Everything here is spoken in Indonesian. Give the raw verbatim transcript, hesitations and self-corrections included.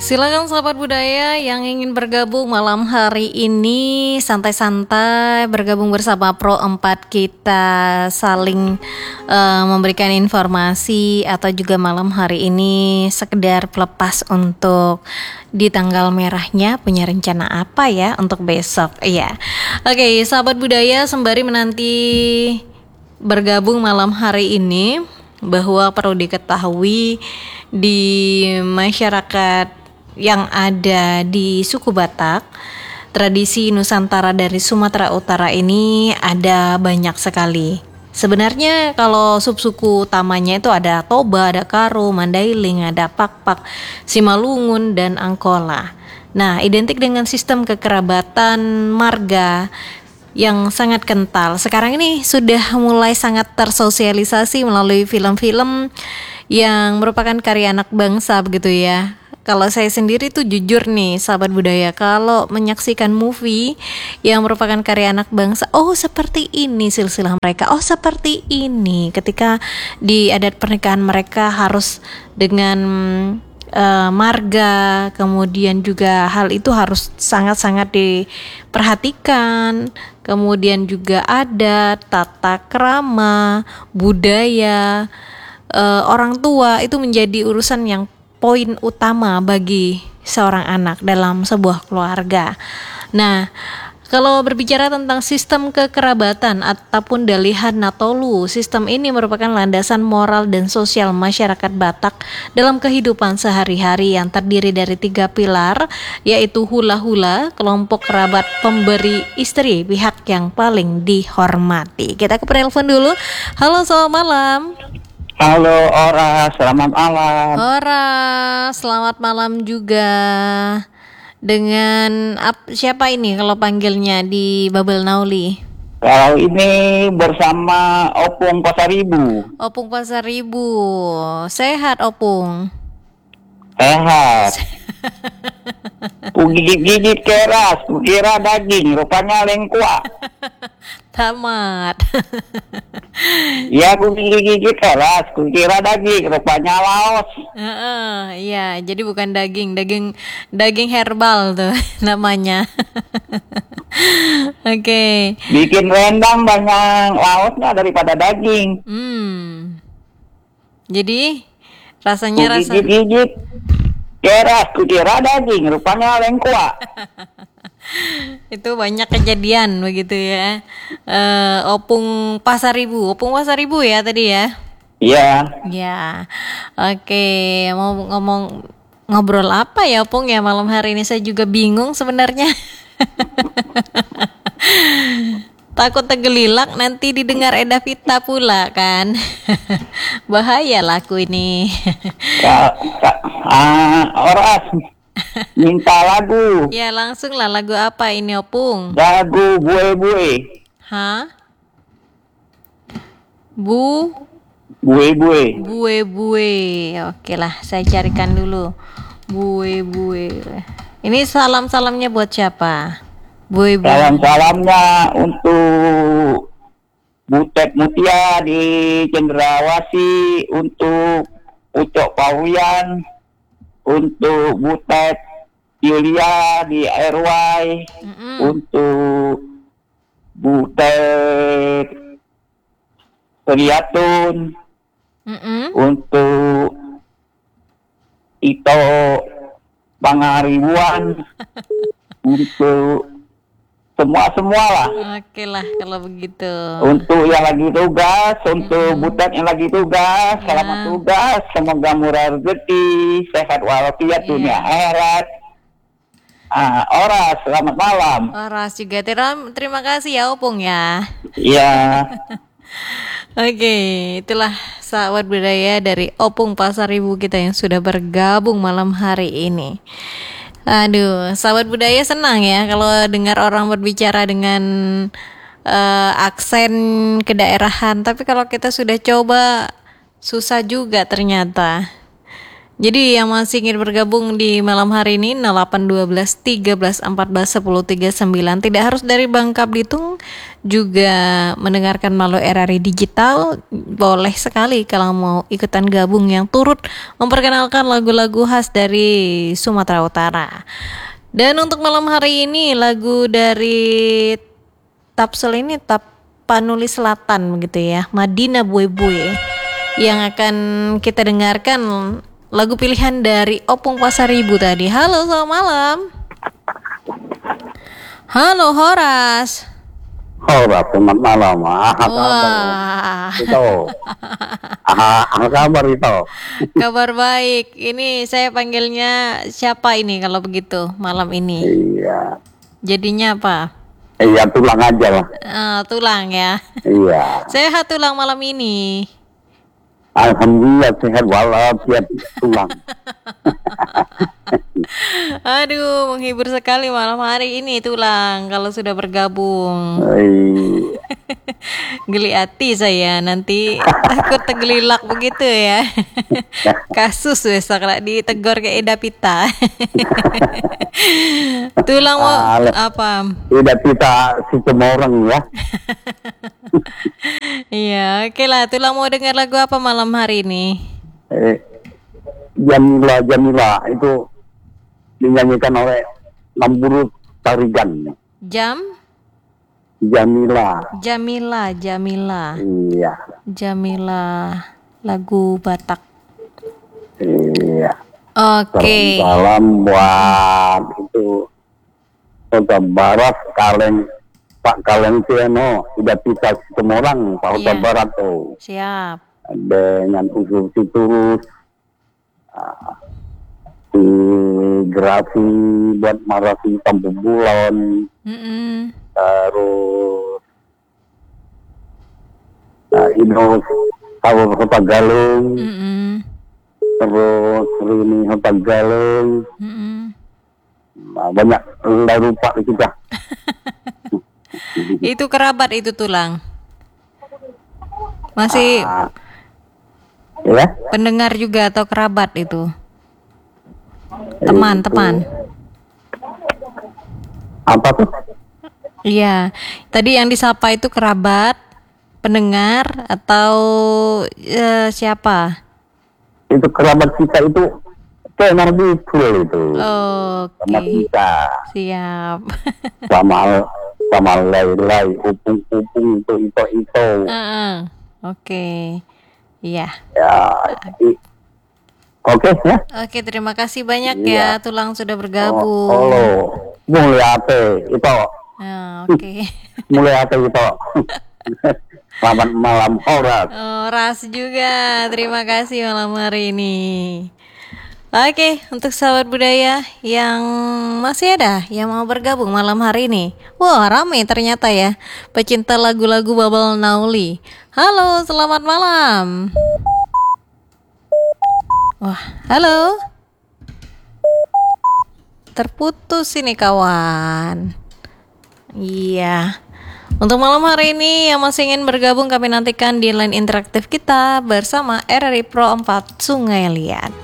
Silakan sahabat budaya yang ingin bergabung malam hari ini santai-santai bergabung bersama Pro empat kita saling uh, memberikan informasi atau juga malam hari ini sekedar pelepas untuk di tanggal merahnya punya rencana apa ya untuk besok. Iya. Oke, sahabat budaya sembari menanti bergabung malam hari ini bahwa perlu diketahui di masyarakat yang ada di suku Batak, tradisi Nusantara dari Sumatera Utara ini ada banyak sekali. Sebenarnya kalau subsuku utamanya itu ada Toba, ada Karo, Mandailing, ada Pakpak, Simalungun, dan Angkola. Nah, identik dengan sistem kekerabatan marga yang sangat kental. Sekarang ini sudah mulai sangat tersosialisasi melalui film-film yang merupakan karya anak bangsa begitu ya. Kalau saya sendiri tuh jujur nih sahabat budaya, kalau menyaksikan movie yang merupakan karya anak bangsa, oh seperti ini silsilah mereka, oh seperti ini ketika di adat pernikahan mereka harus dengan uh, marga, kemudian juga hal itu harus sangat-sangat diperhatikan, kemudian juga adat, tata krama, budaya, uh, orang tua itu menjadi urusan yang poin utama bagi seorang anak dalam sebuah keluarga. Nah, kalau berbicara tentang sistem kekerabatan ataupun dalihan natolu, sistem ini merupakan landasan moral dan sosial masyarakat Batak dalam kehidupan sehari-hari yang terdiri dari tiga pilar, yaitu hula-hula, kelompok kerabat pemberi istri, pihak yang paling dihormati. Kita ke penelpon dulu. Halo, selamat malam. Halo Ora, selamat malam. Ora, selamat malam juga. Dengan ap, siapa ini kalau panggilnya di Babel Nauli? Kalau ini bersama Opung Pasaribu. Opung Pasaribu, sehat Opung? Sehat. Kugigit-gigit keras, kukira daging, rupanya lengkuah. Tamat. Ya, kugigit-gigit keras, kukira daging, rupanya laos. Uh, iya, jadi bukan daging, daging daging herbal tuh namanya. Oke. Okay. Bikin rendang banyak laosnya daripada daging. Hmm. Jadi rasanya rasa kugigit-gigit keras, kukira daging, rupanya lengkuah. Itu banyak kejadian begitu ya. Uh, Opung Pasaribu, Opung Pasaribu ya tadi ya. Iya. Ya, oke. Okay. Mau ngomong ngobrol apa ya Opung ya malam hari ini, saya juga bingung sebenarnya. Takut tergelilak nanti didengar Eda Vita pula kan. Bahaya laku ini. Kak, kak, ah, Oras. Minta lagu. Ya langsung lah, lagu apa ini Opung? Lagu bue-bue. Hah? Bu? Bue-bue. Bue-bue. Oke lah, saya carikan dulu. Bue-bue. Ini salam-salamnya buat siapa? Bue-bue. Salam-salamnya untuk Butet Mutia di Cendrawasih, untuk Ucok Pawian, untuk Butet Yulia di R Y, mm-hmm. untuk Butet Riyatun, mm-hmm. untuk Ito Pangaribuan, untuk semua-semua lah. Oke lah kalau begitu. Untuk yang lagi tugas, untuk hmm. Butet yang lagi tugas, ya. Selamat tugas, semoga murah rezeki, sehat walafiat, ya. Dunia akhirat. Ah, Oras, selamat malam. Oras juga terima, terima kasih ya Opung ya. Iya. Oke, itulah sahabat budaya dari Opung Pasaribu kita yang sudah bergabung malam hari ini. Aduh, sahabat budaya senang ya kalau dengar orang berbicara dengan uh, aksen kedaerahan. Tapi kalau kita sudah coba, susah juga ternyata. Jadi yang masih ingin bergabung di malam hari ini nol delapan satu dua tiga belas empat belas sepuluh tiga puluh sembilan, tidak harus dari Bangka Belitung, juga mendengarkan melalui R R I Digital. Boleh sekali kalau mau ikutan gabung yang turut memperkenalkan lagu-lagu khas dari Sumatera Utara. Dan untuk malam hari ini lagu dari Tapsel ini Tapanuli Selatan begitu ya, Madinah Boy Boy, yang akan kita dengarkan lagu pilihan dari Opung Pasaribu tadi. Halo, selamat malam. Halo Horas. Horas, selamat malam. Ah, Wah. Itu. Ah, apa kabar itu? Kabar baik. Ini saya panggilnya siapa ini kalau begitu malam ini? Iya. Jadinya apa? Iya, tulang aja lah. Ah, tulang ya. Iya. Sehat tulang malam ini. Alhamdulillah sehat walafiat tulang. Aduh, menghibur sekali malam hari ini tulang kalau sudah bergabung. Iya. Geli hati saya, nanti takut tergelilak begitu ya. Kasus besok lah ditegur ke Eda Pita. Tulang mau Alah. apa? Tidak kita si semua orang ya. Iya, oke lah. Tulang mau dengar lagu apa malam hari ini? Eh, Jamila Jamila itu dinyanyikan oleh Namburu Tarigan. Jam? Jamila. Jamila, Jamila. Iya. Jamila, lagu Batak. Iya. Oke. Salam buat itu Kota Barat kalian Pak Kalentiano udah bisa semua orang Pak Kota Iya. Barat tuh Siap. dengan usul Siturus uh, di Grafi buat Marasi Kampung Bulan, Mm-mm. terus uh, Inus Tawur Kota Galung, Mm-mm. terus Rini Kota Galung. Mm-mm. Nah, banyak udah lupa juga. Itu kerabat itu tulang. Masih Ah, ya, pendengar juga atau kerabat itu? Teman-teman. apa tuh? Iya. Tadi yang disapa itu kerabat, pendengar atau eh, siapa? Itu kerabat kita itu tenar betul itu. Oke. Sama kita, Siap. sama sama lay-lay, upung-upung itu itu itu. Heeh. Oke. Iya. Ya, i- oke ya. Oke, terima kasih banyak Iya. ya tulang sudah Oh, bergabung. oh, mulai apa itu? Ah, Oke. Mulai apa itu? Selamat malam Horas. Oh, Ras juga. Terima kasih malam hari ini. Oke, untuk sahabat budaya yang masih ada yang mau bergabung malam hari ini. Wah, rame ternyata ya. Pecinta lagu-lagu Babal Nauli. Halo, selamat malam. Wah, halo. Terputus ini kawan. Iya. Untuk malam hari ini yang masih ingin bergabung kami nantikan di line interaktif kita bersama R R I Pro empat Sungai Liat.